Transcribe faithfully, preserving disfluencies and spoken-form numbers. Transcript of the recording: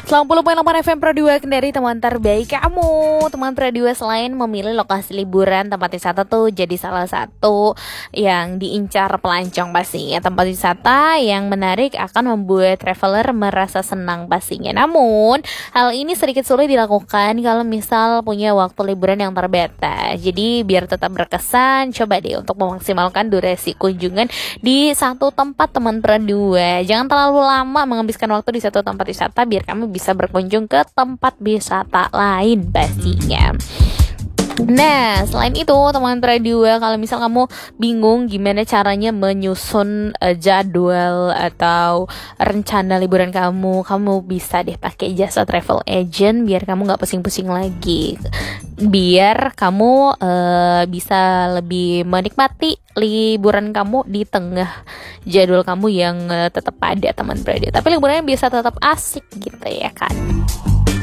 sembilan puluh koma delapan F M Pro dua Kendari, teman terbaik kamu. Teman Pro dua selain memilih lokasi liburan, tempat wisata tuh jadi salah satu yang diincar pelancong pastinya. Tempat wisata yang menarik akan membuat traveler merasa senang pastinya. Namun, hal ini sedikit sulit dilakukan kalau misal punya waktu liburan yang terbatas. Jadi, biar tetap berkesan, coba deh untuk memaksimalkan durasi kunjungan di satu tempat teman Pro dua. Jangan terlalu lama menghabiskan waktu di satu tempat wisata biar kamu bisa berkunjung ke tempat wisata lain pastinya. Nah, selain itu teman Pro dua, kalau misal kamu bingung gimana caranya menyusun uh, jadwal atau rencana liburan kamu, kamu bisa deh pakai jasa travel agent biar kamu nggak pusing-pusing lagi. Biar kamu uh, bisa lebih menikmati liburan kamu di tengah jadwal kamu yang uh, tetap padat teman Pro dua. Tapi liburannya bisa tetap asik gitu ya kan.